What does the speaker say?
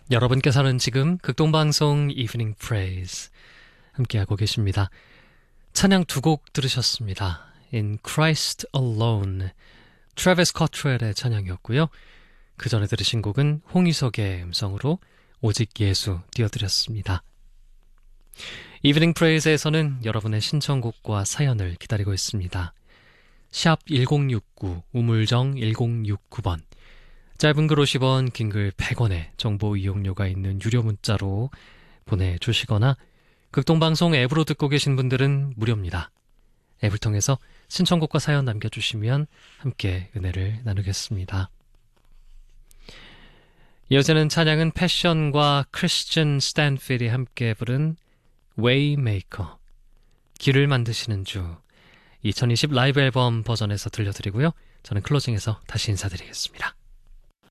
여러분께서는 지금 극동방송 Evening Praise 함께하고 계십니다. 찬양 두 곡 들으셨습니다. In Christ Alone, 트래비스 커트웰의 찬양이었고요. 그 전에 들으신 곡은 홍희석의 음성으로 오직 예수 띄워드렸습니다. Evening Praise에서는 여러분의 신청곡과 사연을 기다리고 있습니다. 샵 1069, 우물정 1069번, 짧은 글 50원, 긴 글 100원의 정보 이용료가 있는 유료 문자로 보내주시거나 극동방송 앱으로 듣고 계신 분들은 무료입니다. 앱을 통해서 신청곡과 사연 남겨주시면 함께 은혜를 나누겠습니다. 이어지는 찬양은 패션과 크리스천 스탠필이 함께 부른 Waymaker, 길을 만드시는 주, 2020 라이브 앨범 버전에서 들려드리고요. 저는 클로징에서 다시 인사드리겠습니다.